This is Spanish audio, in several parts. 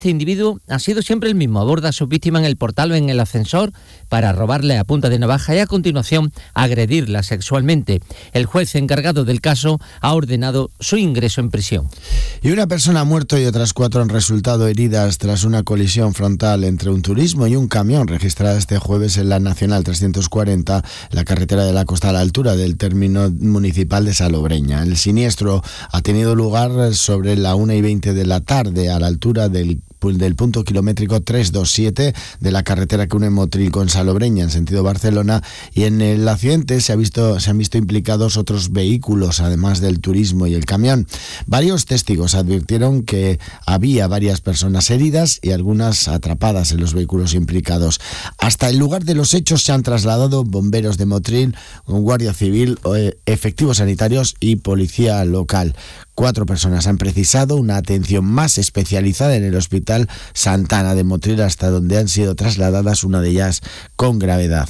Este individuo ha sido siempre el mismo. Aborda a su víctima en el portal o en el ascensor para robarle a punta de navaja y a continuación agredirla sexualmente. El juez encargado del caso ha ordenado su ingreso en prisión. Y una persona ha muerto y otras 4 han resultado heridas tras una colisión frontal entre un turismo y un camión registrada este jueves en la Nacional 340, la carretera de la Costa a la altura del término municipal de Salobreña. El siniestro ha tenido lugar sobre la 1:20 de la tarde a la altura del punto kilométrico 327 de la carretera que une Motril con Salobreña en sentido Barcelona, y en el accidente se han visto implicados otros vehículos además del turismo y el camión. Varios testigos advirtieron que había varias personas heridas y algunas atrapadas en los vehículos implicados. Hasta el lugar de los hechos se han trasladado bomberos de Motril, guardia civil, efectivos sanitarios y policía local. 4 personas han precisado una atención más especializada en el Hospital Santana de Motril, hasta donde han sido trasladadas, una de ellas con gravedad.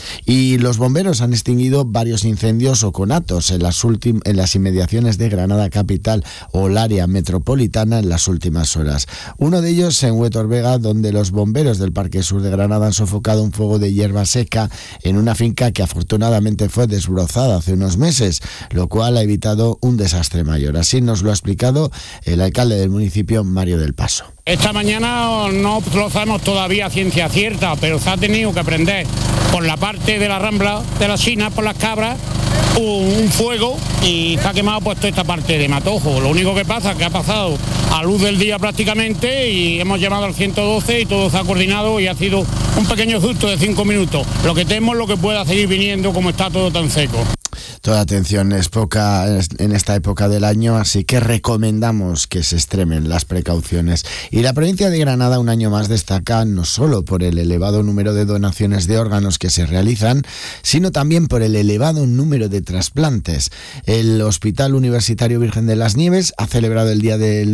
Y los bomberos han extinguido varios incendios o conatos en las inmediaciones de Granada capital o el área metropolitana en las últimas horas. Uno de ellos en Huétor Vega, donde los bomberos del Parque Sur de Granada han sofocado un fuego de hierba seca en una finca que afortunadamente fue desbrozada hace unos meses, lo cual ha evitado un desastre mayor. Así nos lo ha explicado el alcalde del municipio, Mario del Paso. Esta mañana no lo sabemos todavía a ciencia cierta, pero se ha tenido que prender por la parte de la Rambla de la China, por las Cabras, un fuego y se ha quemado pues toda esta parte de Matojo. Lo único que pasa es que ha pasado a luz del día prácticamente y hemos llamado al 112 y todo se ha coordinado y ha sido un pequeño susto de 5 minutos. Lo que temo es lo que pueda seguir viniendo como está todo tan seco. Toda atención es poca en esta época del año, así que recomendamos que se extremen las precauciones. Y la provincia de Granada un año más destaca no solo por el elevado número de donaciones de órganos que se realizan, sino también por el elevado número de trasplantes. El Hospital Universitario Virgen de las Nieves ha celebrado el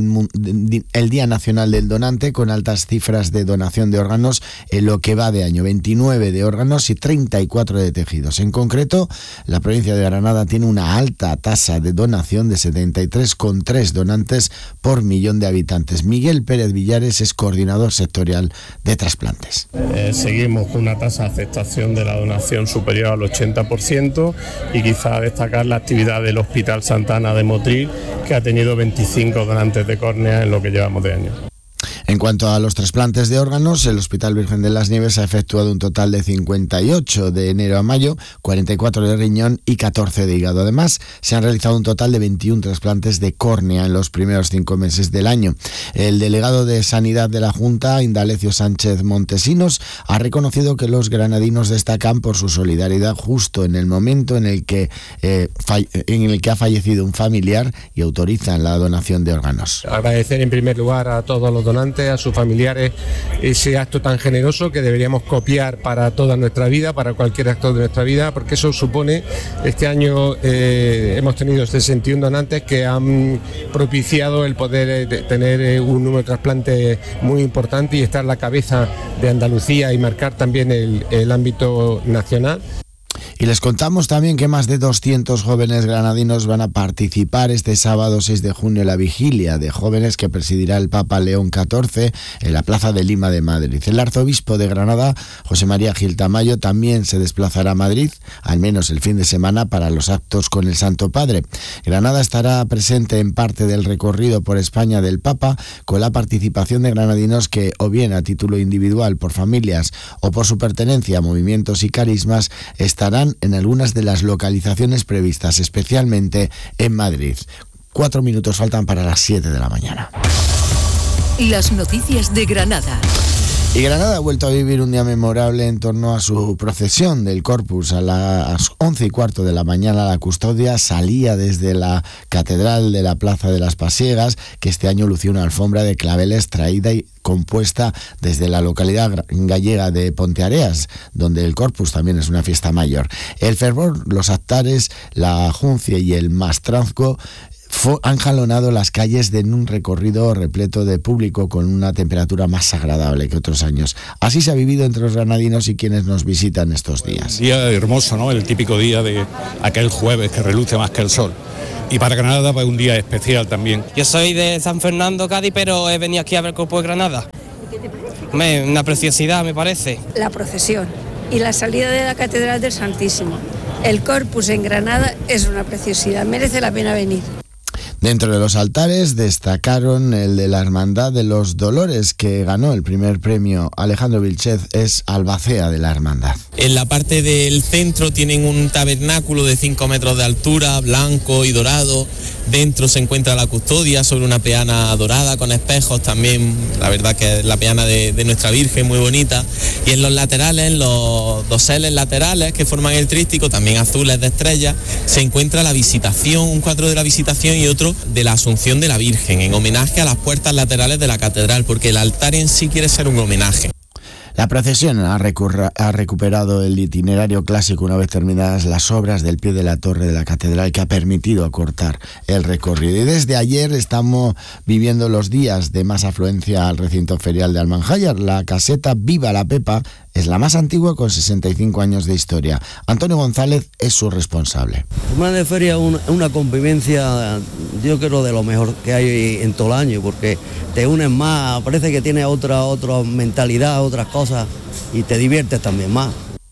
Día Nacional del Donante con altas cifras de donación de órganos en lo que va de año, 29 de órganos y 34 de tejidos. En concreto, la provincia de Granada tiene una alta tasa de donación de 73,3 donantes por millón de habitantes. Miguel Pérez Villares es coordinador sectorial de trasplantes. Seguimos con una tasa de aceptación de la donación superior al 80% y quizá destacar la actividad del Hospital Santana de Motril, que ha tenido 25 donantes de córnea en lo que llevamos de año. En cuanto a los trasplantes de órganos, el Hospital Virgen de las Nieves ha efectuado un total de 58 de enero a mayo, 44 de riñón y 14 de hígado. Además, se han realizado un total de 21 trasplantes de córnea en los primeros 5 meses del año. El delegado de Sanidad de la Junta, Indalecio Sánchez Montesinos, ha reconocido que los granadinos destacan por su solidaridad justo en el momento en el que ha fallecido un familiar y autorizan la donación de órganos. Agradecer en primer lugar a todos los donantes, a sus familiares, ese acto tan generoso que deberíamos copiar para toda nuestra vida, para cualquier acto de nuestra vida, porque eso supone, este año hemos tenido 61 donantes que han propiciado el poder tener un número de trasplantes muy importante y estar en la cabeza de Andalucía y marcar también el ámbito nacional. Y les contamos también que más de 200 jóvenes granadinos van a participar este sábado 6 de junio en la vigilia de jóvenes que presidirá el Papa León XIV en la Plaza de Lima de Madrid. El arzobispo de Granada, José María Gil Tamayo, también se desplazará a Madrid, al menos el fin de semana, para los actos con el Santo Padre. Granada estará presente en parte del recorrido por España del Papa, con la participación de granadinos que, o bien a título individual por familias o por su pertenencia a movimientos y carismas, estarán en algunas de las localizaciones previstas, especialmente en Madrid. 4 minutos faltan para las 7 de la mañana. Las noticias de Granada. Y Granada ha vuelto a vivir un día memorable en torno a su procesión del Corpus. A las 11:15 de la mañana la custodia salía desde la Catedral de la Plaza de las Pasiegas, que este año lució una alfombra de claveles traída y compuesta desde la localidad gallega de Ponteareas, donde el Corpus también es una fiesta mayor. El fervor, los altares, la juncia y el mastrazgo han jalonado las calles de un recorrido repleto de público con una temperatura más agradable que otros años. Así se ha vivido entre los granadinos y quienes nos visitan estos días. Un día hermoso, ¿no? El típico día de aquel jueves que reluce más que el sol. Y para Granada, pues un día especial también. Yo soy de San Fernando, Cádiz, pero he venido aquí a ver el Corpus de Granada. Una preciosidad, me parece. La procesión y la salida de la Catedral del Santísimo. El Corpus en Granada es una preciosidad, merece la pena venir. Dentro de los altares destacaron el de la Hermandad de los Dolores, que ganó el primer premio. Alejandro Vilchez es albacea de la hermandad. En la parte del centro tienen un tabernáculo de 5 metros de altura, blanco y dorado. Dentro se encuentra la custodia sobre una peana dorada con espejos también. La verdad que es la peana de nuestra Virgen, muy bonita. Y en los laterales, en los doseles laterales que forman el tríptico, también azules de estrellas, se encuentra la Visitación, un cuadro de la Visitación y otro de la Asunción de la Virgen, en homenaje a las puertas laterales de la catedral, porque el altar en sí quiere ser un homenaje. La procesión ha recuperado el itinerario clásico una vez terminadas las obras del pie de la torre de la catedral, que ha permitido acortar el recorrido. Y desde ayer estamos viviendo los días de más afluencia al recinto ferial de Almanjayar. La caseta Viva la Pepa es la más antigua, con 65 años de historia. Antonio González es su responsable. Semana de feria es una convivencia, yo creo, de lo mejor que hay en todo el año, porque te unes más, parece que tienes otra mentalidad, otras cosas, y te diviertes también más.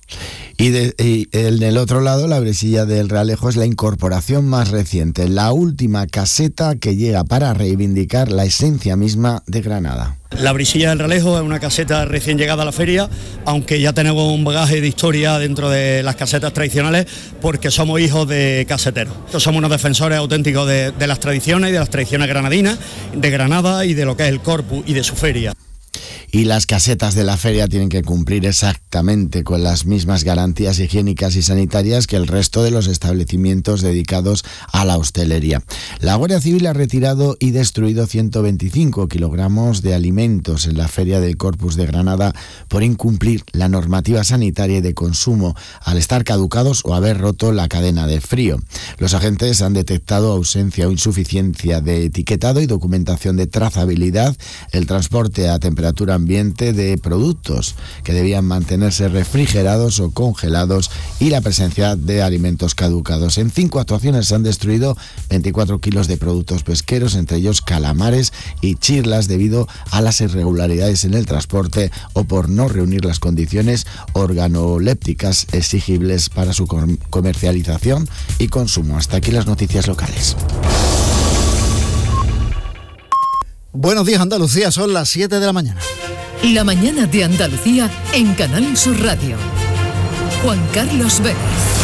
Y en el otro lado, la Bresilla del Realejo es la incorporación más reciente, la última caseta que llega para reivindicar la esencia misma de Granada. La Brisilla del Realejo es una caseta recién llegada a la feria, aunque ya tenemos un bagaje de historia dentro de las casetas tradicionales, porque somos hijos de caseteros. Somos unos defensores auténticos de las tradiciones y de las tradiciones granadinas, de Granada y de lo que es el Corpus y de su feria. Y las casetas de la feria tienen que cumplir exactamente con las mismas garantías higiénicas y sanitarias que el resto de los establecimientos dedicados a la hostelería. La Guardia Civil ha retirado y destruido 125 kilogramos de alimentos en la Feria del Corpus de Granada por incumplir la normativa sanitaria y de consumo al estar caducados o haber roto la cadena de frío. Los agentes han detectado ausencia o insuficiencia de etiquetado y documentación de trazabilidad, el transporte a temperatura ambiente de productos que debían mantenerse refrigerados o congelados y la presencia de alimentos caducados. En 5 actuaciones se han destruido 24 kilos de productos pesqueros, entre ellos calamares y chirlas, debido a las irregularidades en el transporte o por no reunir las condiciones organolépticas exigibles para su comercialización y consumo. Hasta aquí las noticias locales. Buenos días, Andalucía, son las 7 de la mañana. La mañana de Andalucía en Canal Sur Radio. Juan Carlos Vélez.